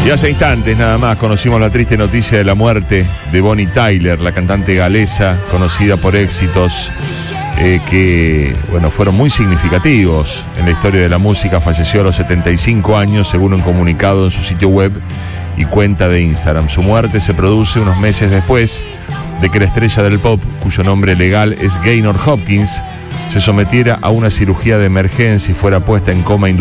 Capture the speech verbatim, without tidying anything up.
Y hace instantes nada más conocimos la triste noticia de la muerte de Bonnie Tyler, la cantante galesa conocida por éxitos eh, que bueno, fueron muy significativos en la historia de la música. Falleció a los setenta y cinco años, según un comunicado en su sitio web y cuenta de Instagram. Su muerte se produce unos meses después de que la estrella del pop, cuyo nombre legal es Gaynor Hopkins, se sometiera a una cirugía de emergencia y fuera puesta en coma inducido